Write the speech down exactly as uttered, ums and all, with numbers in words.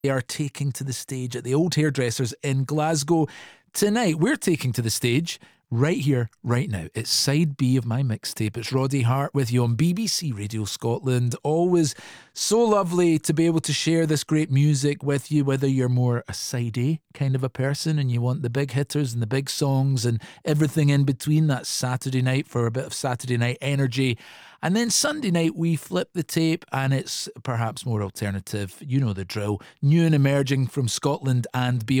They are taking to the stage at the Old Hairdressers in Glasgow tonight. We're taking to the stage right here, right now. It's side B of my mixtape. It's Roddy Hart with you on B B C Radio Scotland. Always so lovely to be able to share this great music with you, whether you're more a side A kind of a person and you want the big hitters and the big songs and everything in between. That's Saturday night for a bit of Saturday night energy. And then Sunday night, we flip the tape and it's perhaps more alternative. You know the drill. New and emerging from Scotland and beyond.